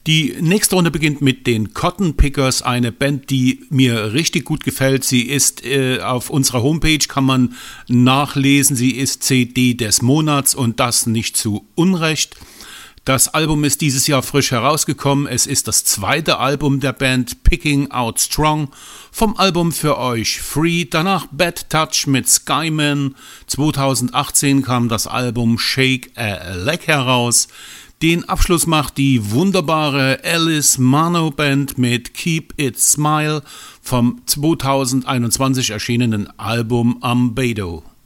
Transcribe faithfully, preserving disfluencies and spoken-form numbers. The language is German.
Die nächste Runde beginnt mit den Cotton Pickers, eine Band, die mir richtig gut gefällt. Sie ist äh, auf unserer Homepage, kann man nachlesen, sie ist C D des Monats und das nicht zu Unrecht. Das Album ist dieses Jahr frisch herausgekommen. Es ist das zweite Album der Band Picking Out Strong. Vom Album für euch Free, danach Bad Touch mit Skyman. zweitausendachtzehn kam das Album Shake a Leg heraus. Den Abschluss macht die wunderbare Alice Mano Band mit Keep It Smile vom zweitausendeinundzwanzig erschienenen Album Ambedo.